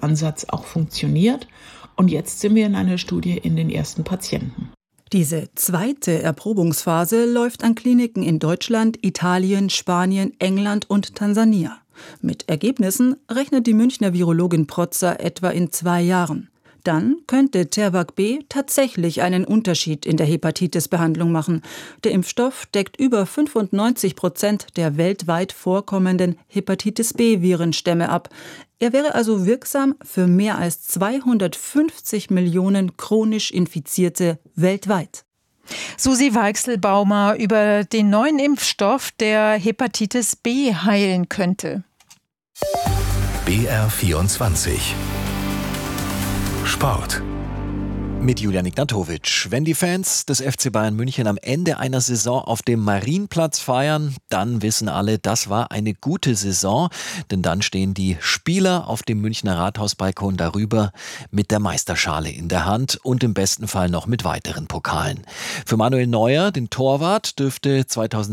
Ansatz auch funktioniert. Und jetzt sind wir in einer Studie in den ersten Patienten. Diese zweite Erprobungsphase läuft an Kliniken in Deutschland, Italien, Spanien, England und Tansania. Mit Ergebnissen rechnet die Münchner Virologin Protzer etwa in 2 Jahren. Dann könnte Tervac B tatsächlich einen Unterschied in der Hepatitis-Behandlung machen. Der Impfstoff deckt über 95% der weltweit vorkommenden Hepatitis-B-Virenstämme ab. Er wäre also wirksam für mehr als 250 Millionen chronisch Infizierte weltweit. Susi Weichselbaumer über den neuen Impfstoff, der Hepatitis B heilen könnte. BR24 Sport. Mit Julian Ignatowitsch. Wenn die Fans des FC Bayern München am Ende einer Saison auf dem Marienplatz feiern, dann wissen alle, das war eine gute Saison. Denn dann stehen die Spieler auf dem Münchner Rathausbalkon darüber mit der Meisterschale in der Hand und im besten Fall noch mit weiteren Pokalen. Für Manuel Neuer, den Torwart, dürfte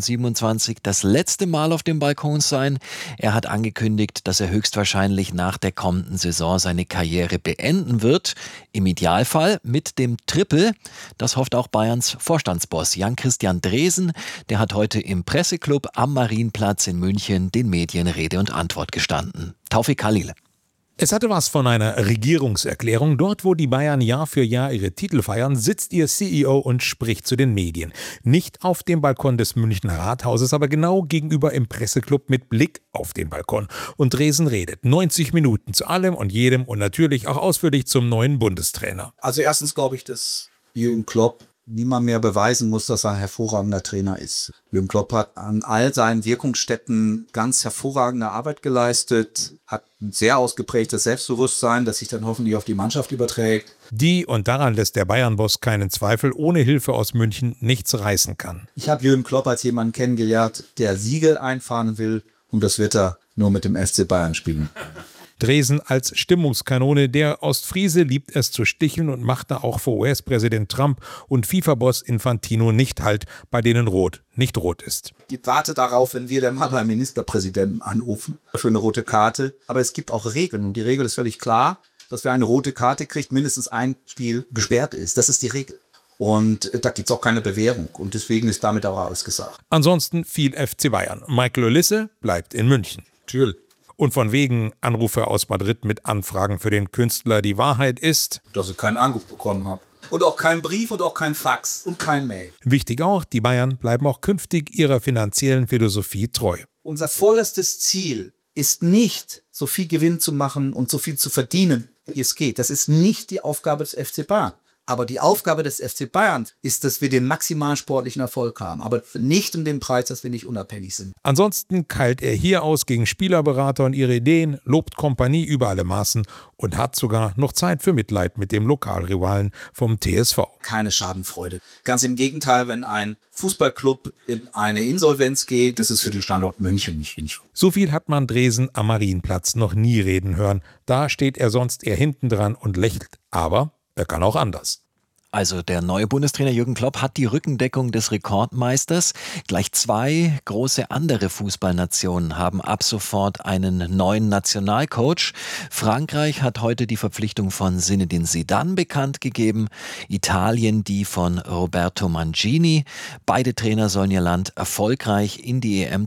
2027 das letzte Mal auf dem Balkon sein. Er hat angekündigt, dass er höchstwahrscheinlich nach der kommenden Saison seine Karriere beenden wird. Im Idealfall mit dem Triple. Das hofft auch Bayerns Vorstandsboss Jan-Christian Dresen. Der hat heute im Presseclub am Marienplatz in München den Medien Rede und Antwort gestanden. Taufik Khalil. Es hatte was von einer Regierungserklärung. Dort, wo die Bayern Jahr für Jahr ihre Titel feiern, sitzt ihr CEO und spricht zu den Medien. Nicht auf dem Balkon des Münchner Rathauses, aber genau gegenüber im Presseclub mit Blick auf den Balkon. Und Dresen redet 90 Minuten zu allem und jedem und natürlich auch ausführlich zum neuen Bundestrainer. Also erstens glaube ich, dass Jürgen Klopp niemand mehr beweisen muss, dass er ein hervorragender Trainer ist. Jürgen Klopp hat an all seinen Wirkungsstätten ganz hervorragende Arbeit geleistet, hat ein sehr ausgeprägtes Selbstbewusstsein, das sich dann hoffentlich auf die Mannschaft überträgt. Die, und daran lässt der Bayern-Boss keinen Zweifel, ohne Hilfe aus München nichts reißen kann. Ich habe Jürgen Klopp als jemanden kennengelernt, der Siege einfahren will, und das wird er nur mit dem FC Bayern spielen. Dresen als Stimmungskanone. Der Ostfriese liebt es zu sticheln und machte auch vor US-Präsident Trump und FIFA-Boss Infantino nicht Halt, bei denen Rot nicht rot ist. Ich warte darauf, wenn wir dann mal beim Ministerpräsidenten anrufen für eine rote Karte. Aber es gibt auch Regeln. Und die Regel ist völlig klar, dass wer eine rote Karte kriegt, mindestens ein Spiel gesperrt ist. Das ist die Regel. Und da gibt es auch keine Bewährung. Und deswegen ist damit auch alles gesagt. Ansonsten viel FC Bayern. Michael Olisse bleibt in München. Natürlich. Und von wegen Anrufe aus Madrid mit Anfragen für den Künstler. Die Wahrheit ist, dass ich keinen Anruf bekommen habe. Und auch keinen Brief und auch kein Fax und kein Mail. Wichtig auch, die Bayern bleiben auch künftig ihrer finanziellen Philosophie treu. Unser vorletztes Ziel ist nicht, so viel Gewinn zu machen und so viel zu verdienen, wie es geht. Das ist nicht die Aufgabe des FC Bayern. Aber die Aufgabe des FC Bayern ist, dass wir den maximalen sportlichen Erfolg haben. Aber nicht um den Preis, dass wir nicht unabhängig sind. Ansonsten keilt er hier aus gegen Spielerberater und ihre Ideen, lobt Kompanie über alle Maßen und hat sogar noch Zeit für Mitleid mit dem Lokalrivalen vom TSV. Keine Schadenfreude. Ganz im Gegenteil, wenn ein Fußballclub in eine Insolvenz geht, das ist für den Standort München nicht hinschuldig. So viel hat man Dresen am Marienplatz noch nie reden hören. Da steht er sonst eher hinten dran und lächelt. Aber er kann auch anders. Also der neue Bundestrainer Jürgen Klopp hat die Rückendeckung des Rekordmeisters. Gleich 2 große andere Fußballnationen haben ab sofort einen neuen Nationalcoach. Frankreich hat heute die Verpflichtung von Zinedine Zidane bekannt gegeben, Italien die von Roberto Mancini. Beide Trainer sollen ihr Land erfolgreich in die EM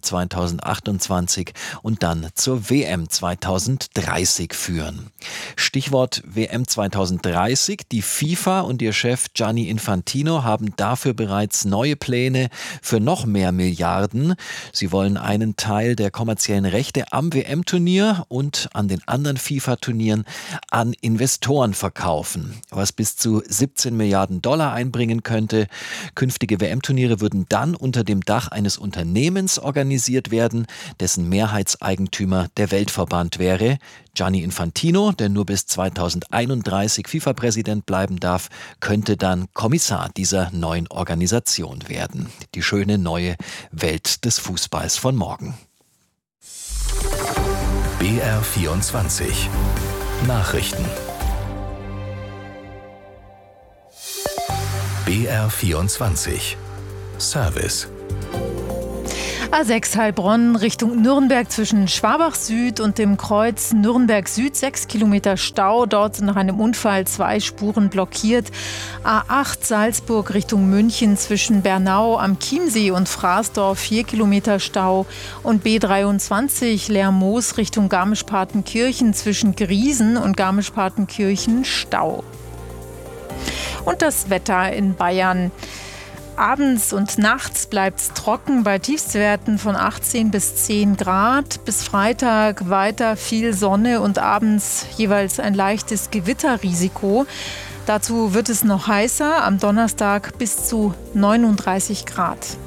2028 und dann zur WM 2030 führen. Stichwort WM 2030, die FIFA und ihr Chef Gianni Infantino haben dafür bereits neue Pläne für noch mehr Milliarden. Sie wollen einen Teil der kommerziellen Rechte am WM-Turnier und an den anderen FIFA-Turnieren an Investoren verkaufen, was bis zu 17 Milliarden Dollar einbringen könnte. Künftige WM-Turniere würden dann unter dem Dach eines Unternehmens organisiert werden, dessen Mehrheitseigentümer der Weltverband wäre. Gianni Infantino, der nur bis 2031 FIFA-Präsident bleiben darf, könnte dann Kommissar dieser neuen Organisation werden. Die schöne neue Welt des Fußballs von morgen. BR24 Nachrichten. BR24 Service. A6 Heilbronn Richtung Nürnberg zwischen Schwabach Süd und dem Kreuz Nürnberg Süd 6 Kilometer Stau. Dort sind nach einem Unfall 2 Spuren blockiert. A8 Salzburg Richtung München zwischen Bernau am Chiemsee und Fraßdorf 4 Kilometer Stau. Und B23 Lermoos Richtung Garmisch-Partenkirchen zwischen Griesen und Garmisch-Partenkirchen Stau. Und das Wetter in Bayern. Abends und nachts bleibt es trocken bei Tiefstwerten von 18 bis 10 Grad. Bis Freitag weiter viel Sonne und abends jeweils ein leichtes Gewitterrisiko. Dazu wird es noch heißer, am Donnerstag bis zu 39 Grad.